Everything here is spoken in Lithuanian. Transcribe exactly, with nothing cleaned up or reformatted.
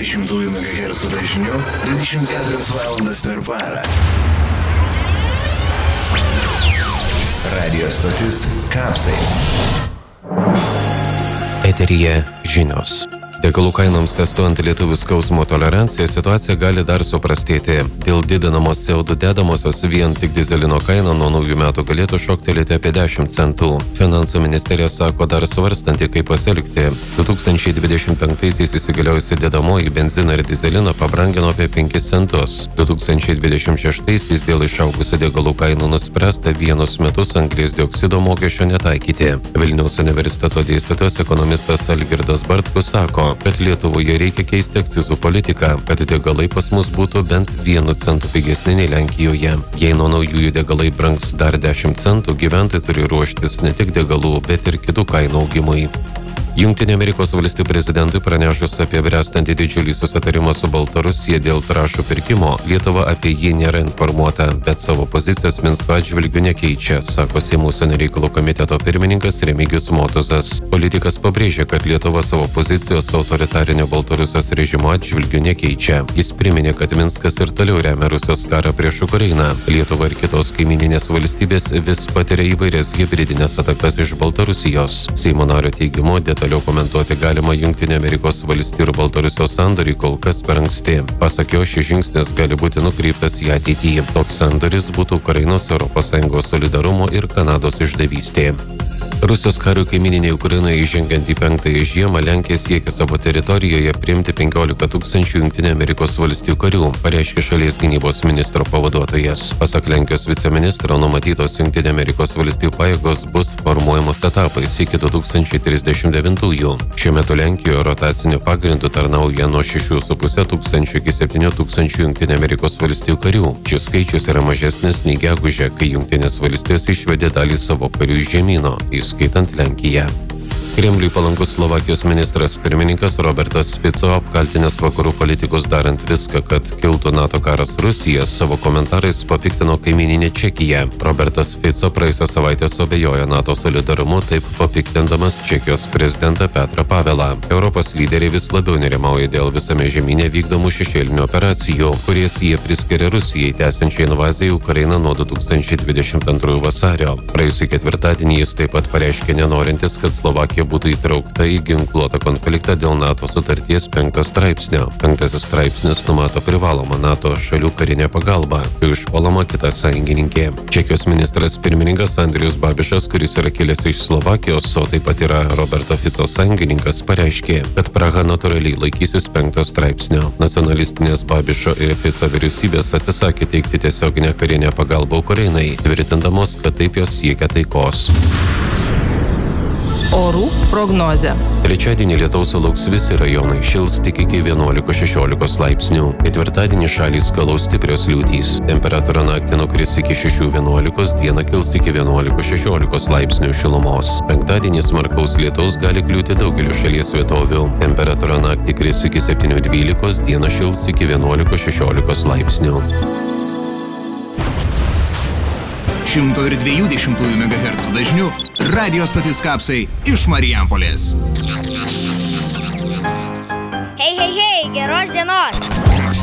dvidešimt megahercų dažniu dvidešimt keturias valandas per parą. Radio stotis Kapsai. Eteryje žinios. Degalų kainoms testuojant lietuvių skausmo toleranciją situacija gali dar suprastėti. Dėl didinamos C O du dedamosios vien tik dizelino kaina nuo naujų metų galėtų šoktelėti apie dešimt centų. Finansų ministerija sako dar svarstanti, kaip pasielgti. du tūkstančiai dvidešimt penktaisiais įsigaliojusi dedamoji benziną ir dizeliną pabrangino apie penkis centus. du tūkstančiai dvidešimt šeštaisiais dėl išaugusių degalų kainų nuspręsta vienus metus anglies dioksido mokesčio netaikyti. Vilniaus universiteto dėstytojas ekonomistas Algirdas Bartkus sako, kad Lietuvoje reikia keisti akcizų politiką, kad degalai pas mus būtų bent vienu centu pigesni nei Lenkijoje. Jei nuo naujųjų degalai brangs dar dešimt centų, gyventojai turi ruoštis ne tik degalų, bet ir kitų kainų augimui. Jungtinių Amerikos valstijų prezidentui pranešus apie bręstantį didžiulį susitarimą su Baltarusija dėl trąšų pirkimo, Lietuva apie jį nėra informuota, bet savo pozicijas Minsko atžvilgiu nekeičia, sako Seimo užsienio reikalų komiteto pirmininkas Remigijus Motuzas. Politikas pabrėžė, kad Lietuva savo pozicijos autoritarinio Baltarusijos režimo atžvilgiu nekeičia. Jis priminė, kad Minskas ir toliau remia Rusijos karą prieš Ukrainą. Lietuva ir kitos kaimininės valstybės vis patiria įvairias hibridinės atakas iš Baltarusijos. Seimo nario teigimu, detaliau komentuoti galima Jungtinių Amerikos valstijų ir Baltarusijos sandorį kol kas per anksti. Pasak jo, šis žingsnis gali būti nukreiptas į ateitį. Toks sandoris būtų Ukrainos, Europos Sąjungos solidarumo ir Kanados išdavystė. Rusijos karių kaimininėje Ukrainoje įžengiant į penktąją žiemą, Lenkija siekia savo teritorijoje priimti penkiolika tūkstančių Jungtinių Amerikos valstijų karių, pareiškė šalies gynybos ministro pavaduotojas. Pasak Lenkijos viceministro, numatytos Jungtinių Amerikos valstijų pajėgos bus formuojamos etapais iki du tūkstančiai trisdešimt devintųjų. Šiuo metu Lenkijoje rotaciniu pagrindu tarnauja nuo šešių su puse tūkstančių iki septynių tūkstančių Jungtinių Amerikos valstijų karių. Šis skaičius yra mažesnis nei gegužę, kai Jungtinės valstijos išvedė dalį savo karių iš žemyno, įskaitant Lenkiją. Kremliui palankus Slovakijos ministras pirmininkas Robertas Fico, apkaltinęs vakarų politikus darant viską, kad kiltų NATO karas Rusija, savo komentarais papiktino kaimyninę Čekiją. Robertas Fico praėjusią savaitę suabejojo NATO solidarumu, taip papiktindamas Čekijos prezidentą Petrą Pavelą. Europos lyderiai vis labiau nerimauja dėl visame žemyne vykdomų šešėlinių operacijų, kurias jie priskiria Rusijai, tęsiančiai invaziją į Ukrainą nuo du tūkstančiai dvidešimt antrųjų vasario. Praėjusį ketvirtadienį jis taip pat pareiškė nenorintis, kad Slovakija būtų įtraukta į ginkluotą konfliktą dėl NATO sutarties penkto straipsnio. Penktasis straipsnis numato privalomą NATO šalių karinę pagalbą, kai užpuolama kita sąjungininkė. Čekijos ministras pirmininkas Andrijus Babišas, kuris yra kilęs iš Slovakijos, o taip pat yra Roberto Fico sąjungininkas, pareiškė, kad Praha natūraliai laikysis penkto straipsnio. Nacionalistinės Babišo ir Fico vyriausybės atsisakė teikti tiesioginę karinę pagalbą Ukrainai, tvirtindamos, kad taip jos siekia taikos. Orų prognozė. Trečiadienį lietaus sulauks visi rajonai, šils tik iki vienuolikos šešiolikos laipsnių. Ketvirtadienį šalį skalaus stiprios liūtys. Temperatūra naktį nukris iki šešių vienuolikos, dieną kils iki vienuolikos šešiolikos laipsnių šilumos. Penktadienį smarkaus lietaus gali kliūti daugeliu šalies vietovių. Temperatūra naktį kris iki septynių dvylikos, dieną šils iki vienuolikos šešiolikos laipsnių. šimto dviejų dešimtųjų megahercų dažniu radio stotis Kapsai iš Marijampolės. Hei, hei, hei, geros dienos!